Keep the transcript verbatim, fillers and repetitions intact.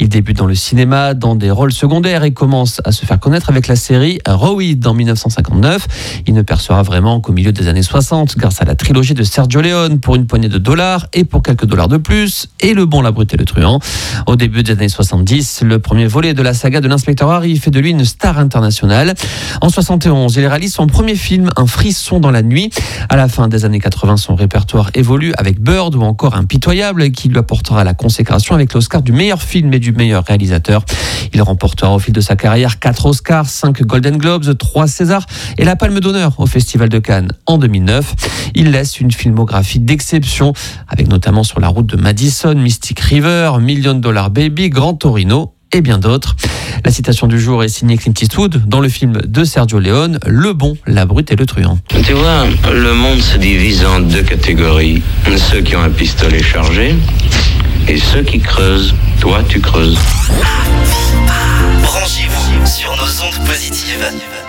Il débute dans le cinéma, dans des rôles secondaires et commence à se faire connaître avec la série Roid en dix-neuf cent cinquante-neuf. Il ne percera vraiment qu'au milieu des années soixante grâce à la trilogie de Sergio Leone pour une poignée de dollars et pour quelques dollars de plus, et Le Bon, la Brute et le Truand. Au début des années soixante-dix, le premier volet de la saga de l'inspecteur Harry fait de lui une star internationale. En soixante et onze, il réalise son premier film, Un frisson dans la nuit. À la fin des années quatre-vingts, son répertoire évolue avec Bird ou encore Impitoyable, qui lui apportera la consécration avec l'Oscar du meilleur film et du meilleur réalisateur. Il remportera au fil de sa carrière quatre Oscars, cinq Golden Globes, trois Césars et la Palme d'honneur au Festival de Cannes en deux mille neuf. Il laisse une filmographie d'exception, avec notamment Sur la route de Madison, Mystic River, Million Dollar Baby, Grand Torino et bien d'autres. La citation du jour est signée Clint Eastwood dans le film de Sergio Leone, Le Bon, la Brute et le Truand. Tu vois, le monde se divise en deux catégories. Ceux qui ont un pistolet chargé et ceux qui creusent. Toi, tu creuses. Branchez-vous sur nos ondes positives.